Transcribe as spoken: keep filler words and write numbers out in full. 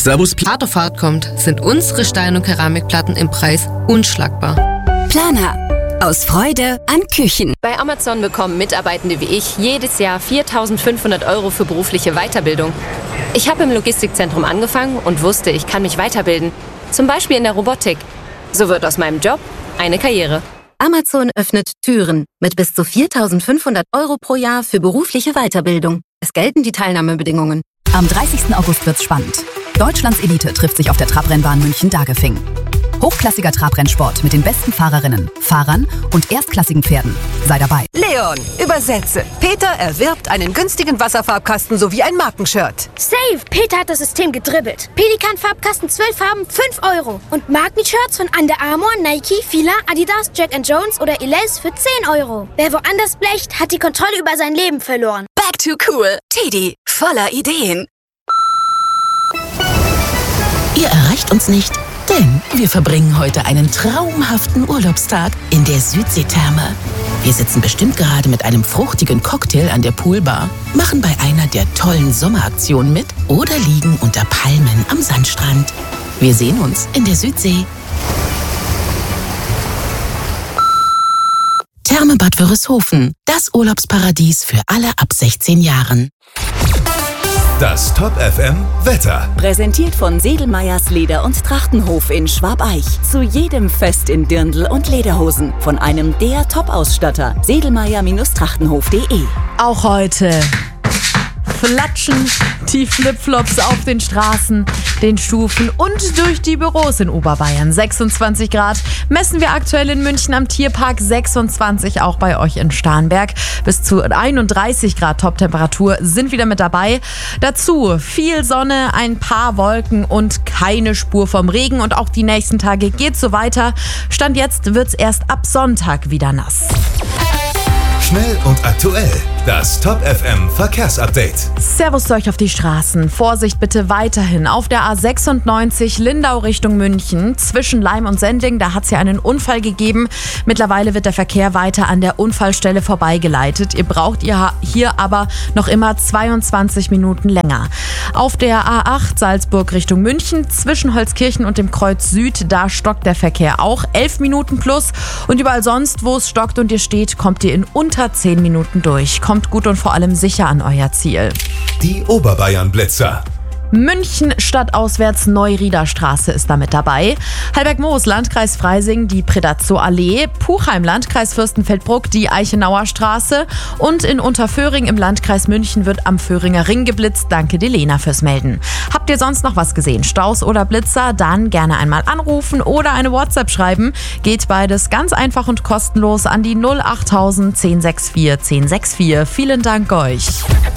Servus. Autofahrt kommt, sind unsere Stein- und Keramikplatten im Preis unschlagbar. Planer. Aus Freude an Küchen. Bei Amazon bekommen Mitarbeitende wie ich jedes Jahr viertausendfünfhundert Euro für berufliche Weiterbildung. Ich habe im Logistikzentrum angefangen und wusste, ich kann mich weiterbilden. Zum Beispiel in der Robotik. So wird aus meinem Job eine Karriere. Amazon öffnet Türen mit bis zu viertausendfünfhundert Euro pro Jahr für berufliche Weiterbildung. Es gelten die Teilnahmebedingungen. Am dreißigsten August wird's spannend. Deutschlands Elite trifft sich auf der Trabrennbahn München-Dagefing. Hochklassiger Trabrennsport mit den besten Fahrerinnen, Fahrern und erstklassigen Pferden. Sei dabei. Leon, übersetze. Peter erwirbt einen günstigen Wasserfarbkasten sowie ein Markenshirt. Safe! Peter hat das System gedribbelt. Pelikan-Farbkasten zwölf Farben, fünf Euro. Und Markenshirts von Under Armour, Nike, Fila, Adidas, Jack and Jones oder Elize für zehn Euro. Wer woanders blecht, hat die Kontrolle über sein Leben verloren. Back to cool. Teddy, voller Ideen. Ihr erreicht uns nicht, denn wir verbringen heute einen traumhaften Urlaubstag in der Südseetherme. Wir sitzen bestimmt gerade mit einem fruchtigen Cocktail an der Poolbar, machen bei einer der tollen Sommeraktionen mit oder liegen unter Palmen am Sandstrand. Wir sehen uns in der Südsee. Therme Bad Wörishofen, das Urlaubsparadies für alle ab sechzehn Jahren. Das Top F M Wetter. Präsentiert von Sedelmeyers Leder- und Trachtenhof in Schwabeich. Zu jedem Fest in Dirndl und Lederhosen. Von einem der Top-Ausstatter. sedelmeyer Trachtenhof punkt de. Auch heute flatschen die Flipflops auf den Straßen, den Stufen und durch die Büros in Oberbayern. sechsundzwanzig Grad messen wir aktuell in München am Tierpark, sechsundzwanzig auch bei euch in Starnberg. Bis zu einunddreißig Grad Toptemperatur sind wieder mit dabei. Dazu viel Sonne, ein paar Wolken und keine Spur vom Regen. Und auch die nächsten Tage geht so weiter. Stand jetzt wird's erst ab Sonntag wieder nass. Schnell und aktuell. Das Top F M Verkehrsupdate. Servus zu euch auf die Straßen. Vorsicht bitte weiterhin auf der A sechsundneunzig Lindau Richtung München. Zwischen Leim und Sendling, da hat es ja einen Unfall gegeben. Mittlerweile wird der Verkehr weiter an der Unfallstelle vorbeigeleitet. Ihr braucht ihr hier aber noch immer zweiundzwanzig Minuten länger. Auf der A acht Salzburg Richtung München. Zwischen Holzkirchen und dem Kreuz Süd, da stockt der Verkehr auch. elf Minuten plus. Und überall sonst, wo es stockt und ihr steht, kommt ihr in unter zehn Minuten durch. Kommt gut und vor allem sicher an euer Ziel. Die Oberbayern-Blitzer. München stadtauswärts Neurieder Straße ist damit dabei. Halberg-Moos, Landkreis Freising, die Predazzo-Allee. Puchheim, Landkreis Fürstenfeldbruck, die Eichenauer Straße. Und in Unterföhring im Landkreis München wird am Föhringer Ring geblitzt. Danke, Delena, fürs Melden. Habt ihr sonst noch was gesehen? Staus oder Blitzer? Dann gerne einmal anrufen oder eine WhatsApp schreiben. Geht beides ganz einfach und kostenlos an die null achttausend zehn sechs vier zehn sechs vier. Vielen Dank euch.